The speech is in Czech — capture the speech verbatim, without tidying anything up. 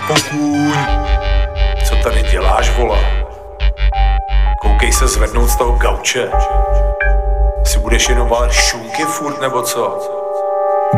Pokůň. Co tady děláš, vole? Koukej se zvednout z toho gauče. Si budeš jenom valet šunky furt, nebo co?